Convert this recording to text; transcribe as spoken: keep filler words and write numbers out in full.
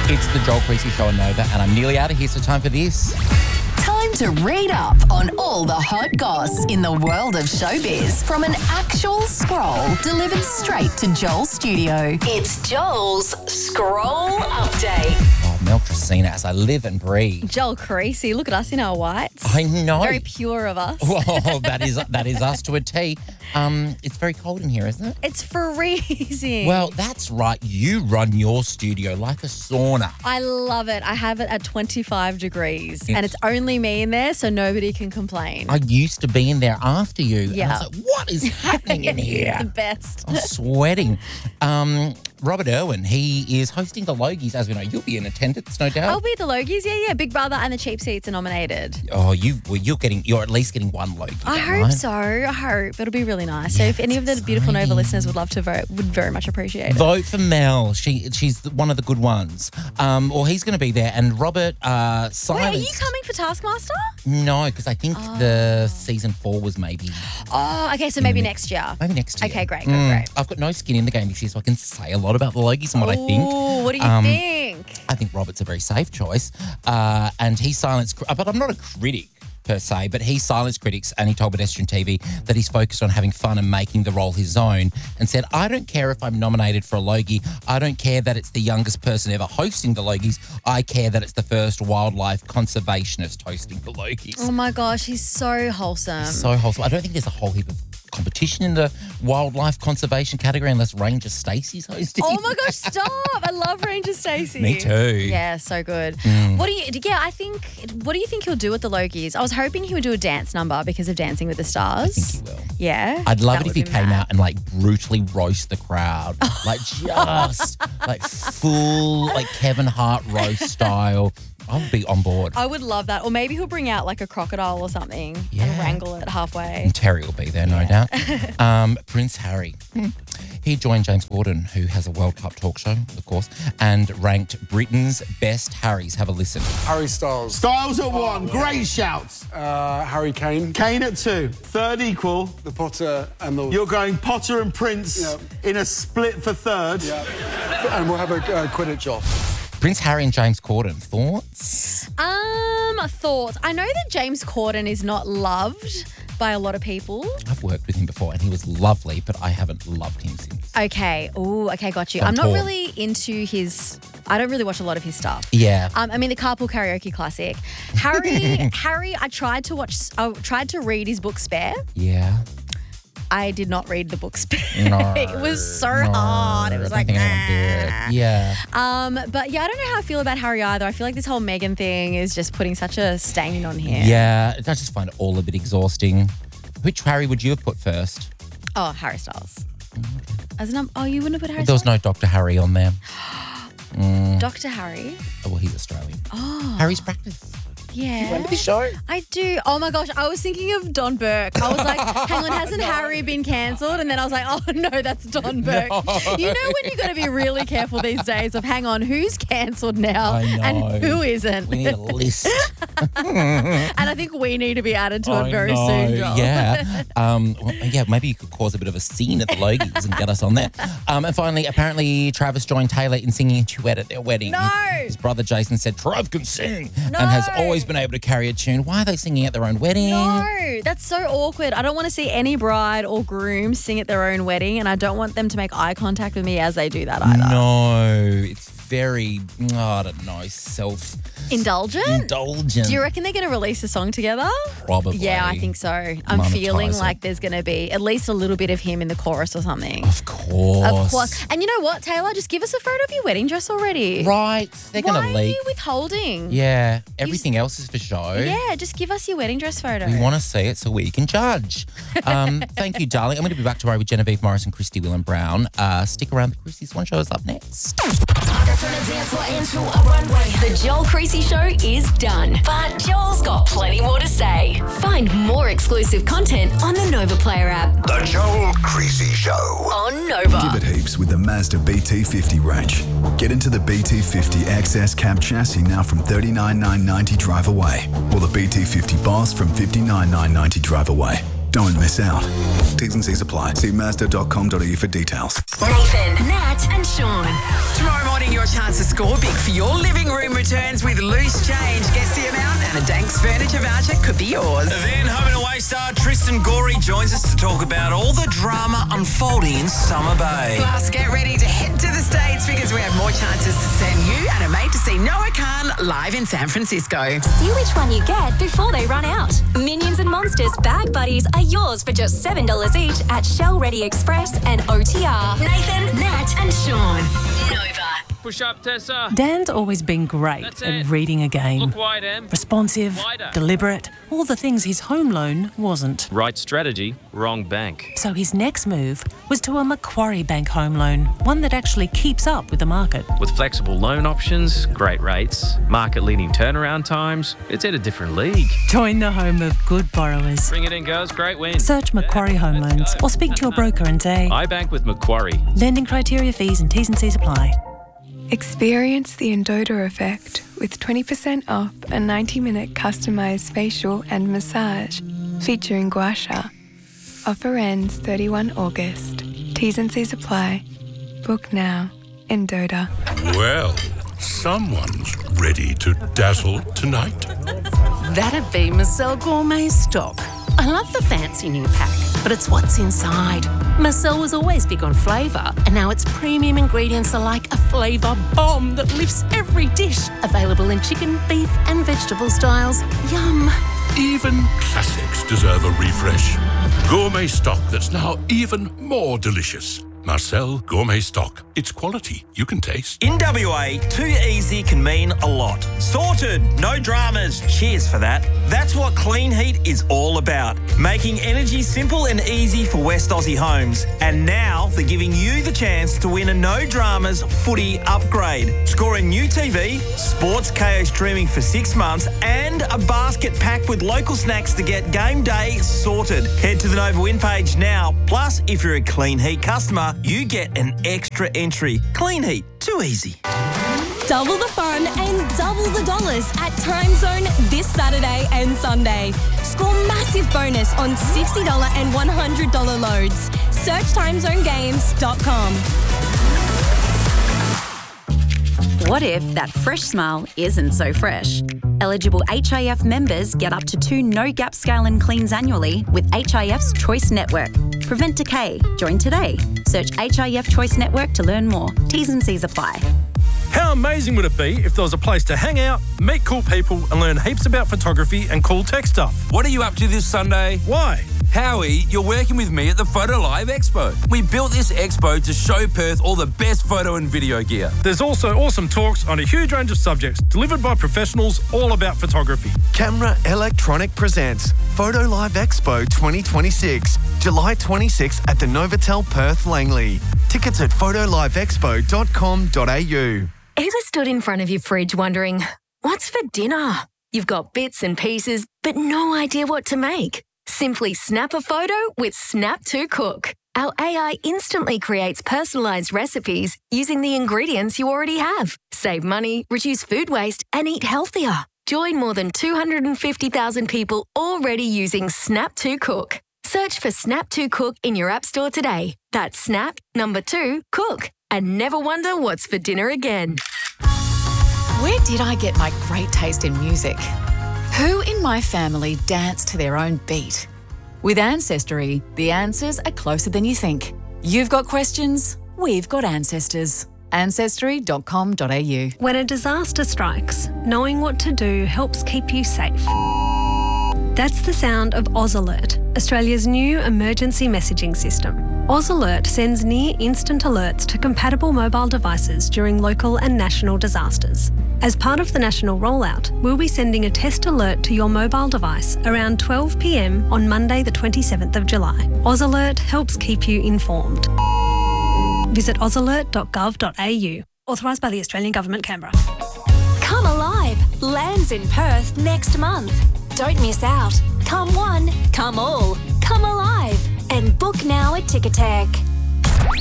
It's the Joel Creasy Show on Nova, and I'm nearly out of here, so time for this. Time to read up on all the hot goss in the world of showbiz from an actual scroll delivered straight to Joel's studio. It's Joel's Scroll Update. Oh, Mel Tresina, as I live and breathe. Joel Creasy, look at us in our whites. I know. Very pure of us. Well, that is that is us to a T. Um, it's very cold in here, isn't it? It's freezing. Well, that's right. You run your studio like a sauna. I love it. I have it at twenty-five degrees It's- and it's only me in there, so nobody can complain. I used to be in there after you. Yeah. And I was like, what is happening in here? The best. I'm sweating. Um, Robert Irwin, he is hosting the Logies. As we know, you'll be in attendance, no doubt. I'll be at the Logies, yeah, yeah. Big Brother and the Cheap Seats are nominated. Oh, you, well, you're getting, you're at least getting one Logie. I then, hope right? so. I hope it'll be really nice. So Yeah, if any of the that's beautiful Nova exciting. listeners would love to vote, would very much appreciate it. Vote for Mel. She, she's the- one of the good ones. Um, well, he's going to be there, and Robert uh, Wait, silenced. are you coming for Taskmaster? No, because I think the season four was maybe Oh, okay, so maybe next year. maybe next year. Okay, great, great, Mm, great. I've got no skin in the game this year, so I can say a lot about the Logies and what I think. Ooh, what do you Um, think? I think Robert's a very safe choice, uh, and he silenced. But I'm not a critic per se, but he silenced critics, and he told pedestrian T V that he's focused on having fun and making the role his own, and said, "I don't care if I'm nominated for a Logie. I don't care that it's the youngest person ever hosting the Logies. I care that it's the first wildlife conservationist hosting the Logies." Oh my gosh, he's so wholesome. So wholesome. I don't think there's a whole heap of competition in the wildlife conservation category unless Ranger Stacey's hosting. Oh my gosh, stop. I love Ranger Stacey. Me too. Yeah, so good. Mm. What do you, yeah, I think, what do you think he'll do at the Logies? I was hoping he would do a dance number because of Dancing with the Stars. I think he will. Yeah. I'd love That it if would he be came mad. out and like brutally roast the crowd. Like just like full like Kevin Hart roast style. I would be on board. I would love that. Or maybe he'll bring out like a crocodile or something Yeah. and wrangle it halfway. And Terry will be there, no doubt. Um, Prince Harry. He joined James Corden, who has a World Cup talk show, of course, and ranked Britain's best Harrys. Have a listen. Harry Styles. Styles at one, great shouts. Uh, Harry Kane. Kane at two, third equal. The Potter and the... You're going Potter and Prince Yeah. in a split for third. Yeah. And we'll have a uh, Quidditch off. Prince Harry and James Corden, thoughts? Um, thoughts. I know that James Corden is not loved by a lot of people. I've worked with him before and he was lovely, but I haven't loved him since. Okay. Oh, okay, got you. I'm I'm not torn. really into his. I don't really watch a lot of his stuff. Yeah. Um, I mean, the Carpool Karaoke Classic. Harry, Harry. I tried to watch. I tried to read his book Spare. Yeah. I did not read the book Spare. No, it was so no, hard. It was I like, don't think anyone nah. did. Yeah. Um, but yeah, I don't know how I feel about Harry either. I feel like this whole Meghan thing is just putting such a stain on him. Yeah. I just find it all a bit exhausting. Which Harry would you have put first? Oh, Harry Styles. As an, oh, you wouldn't have put Harry There was Styles? no Doctor Harry on there. Doctor Harry. Oh, well, he's Australian. Oh. Harry's practice. Yeah. Remember the show? I do. Oh my gosh, I was thinking of Don Burke. I was like, hang on, hasn't Harry been cancelled? And then I was like, oh no, that's Don Burke. You know when you got to be really careful these days of, hang on, who's cancelled now I know. and who isn't? We need a list. And I think we need to be added to I it very know, soon, Joel. Yeah. Um, well, yeah, maybe you could cause a bit of a scene at the Logies and get us on there. Um, and finally, apparently, Travis joined Taylor in singing a duet at their wedding. No. His brother Jason said, Trav can sing No. and has always been able to carry a tune. Why are they singing at their own wedding? No, that's so awkward. I don't want to see any bride or groom sing at their own wedding, and I don't want them to make eye contact with me as they do that either. No, it's very, oh, I don't know, self Indulgent? indulgent. Do you reckon they're going to release a song together? Probably. Yeah, I think so. I'm feeling Monetize it. like there's going to be at least a little bit of him in the chorus or something. Of course. Of course. And you know what, Taylor? Just give us a photo of your wedding dress already. Right. They're Why going to are leak. you withholding? Yeah. Everything else is for show. Yeah, just give us your wedding dress photo. We want to see it so we can judge. Um, thank you, darling. I'm going to be back tomorrow with Genevieve Morris and Christy Willen Brown. Uh, stick around. The Christy Swan Show is up next. The Joel Creasy Show is done, but Joel's got plenty more to say. Find more exclusive content on the Nova Player app. The Joel Creasy Show. On Nova. Give it heaps with the Mazda B T fifty range. Get into the B T fifty X S cab chassis now from thirty-nine thousand nine hundred ninety dollars drive away, or the B T fifty Boss from fifty-nine thousand nine hundred ninety dollars drive away. Don't miss out. T's and C's apply. See mazda dot com dot a u for details. Nathan, Nat, and Sean. Tomorrow morning, your chance to score Score big for your living room returns with Loose Change. Guess the amount and a Danks Furniture voucher could be yours. Then home and away star Tristan Gorey joins us to talk about all the drama unfolding in Summer Bay. Plus, get ready to head to the States because we have more chances to send you and a mate to see Noah Khan live in San Francisco. See which one you get before they run out. Minions and Monsters Bag Buddies are yours for just seven dollars each at Shell Ready Express and O T R. Nathan, Nat and Sean. Nova. Push up, Tessa. Dan's always been great That's at it. reading a game. Look wide, Em. Responsive, Wider. deliberate, all the things his home loan wasn't. Right strategy, wrong bank. So his next move was to a Macquarie Bank home loan, one that actually keeps up with the market. With flexible loan options, great rates, market-leading turnaround times, it's at a different league. Join the home of good borrowers. Bring it in, girls. Great win. Search Macquarie Home Loans or speak to your broker and say, I bank with Macquarie. lending criteria, fees and T's and C's apply. Experience the Endota effect with twenty percent off a ninety minute customised facial and massage featuring Gua Sha. Offer ends thirty-first of August. T's and C's apply. Book now. Endota. Well, someone's ready to dazzle tonight. That'd be Marcel Gourmet Stock. I love the fancy new pack, but it's what's inside. Marcel was always big on flavour, and now its premium ingredients are like a flavour bomb that lifts every dish. Available in chicken, beef and vegetable styles. Yum. Even classics deserve a refresh. Gourmet stock that's now even more delicious. Marcel Gourmet Stock. It's quality you can taste. In W A, too easy can mean a lot. Sorted, no dramas. Cheers for that. That's what Clean Heat is all about. Making energy simple and easy for West Aussie homes. And now they're giving you the chance to win a no dramas footy upgrade. Score a new T V, Sports K O streaming for six months, and a basket packed with local snacks to get game day sorted. Head to the Nova Win page now. Plus, if you're a Clean Heat customer, you get an extra entry. Clean Heat, too easy. Double the fun and double the dollars at Time Zone this Saturday and Sunday. Score massive bonus on sixty dollars and one hundred dollars loads. Search time zone games dot com. What if that fresh smile isn't so fresh? Eligible H I F members get up to two no-gap scale and cleans annually with H I F's Choice Network. Prevent decay. Join today. Search H I F Choice Network to learn more. T's and C's apply. How amazing would it be if there was a place to hang out, meet cool people and learn heaps about photography and cool tech stuff? What are you up to this Sunday? Why? Howie, you're working with me at the Photo Live Expo. We built this expo to show Perth all the best photo and video gear. There's also awesome talks on a huge range of subjects delivered by professionals all about photography. Camera Electronic presents Photo Live Expo twenty twenty-six, July twenty-sixth at the Novotel Perth Langley. Tickets at photo live expo dot com dot a u. Ever stood in front of your fridge wondering, what's for dinner? You've got bits and pieces, but no idea what to make. Simply snap a photo with Snap to Cook. Our A I instantly creates personalised recipes using the ingredients you already have. Save money, reduce food waste, and eat healthier. Join more than two hundred fifty thousand people already using Snap to Cook. Search for Snap to Cook in your app store today. That's Snap, number two, Cook. And never wonder what's for dinner again. Where did I get my great taste in music? Who in my family danced to their own beat? With Ancestry, the answers are closer than you think. You've got questions, we've got ancestors. ancestry dot com dot a u. When a disaster strikes, knowing what to do helps keep you safe. That's the sound of Oz Alert, Australia's new emergency messaging system. Oz Alert sends near-instant alerts to compatible mobile devices during local and national disasters. As part of the national rollout, we'll be sending a test alert to your mobile device around twelve p m on Monday the twenty-seventh of July. Oz Alert helps keep you informed. Visit oz alert dot gov dot a u. Authorised by the Australian Government, Canberra. Come Alive lands in Perth next month. Don't miss out. Come one, come all. Come alive. And book now at Ticketek.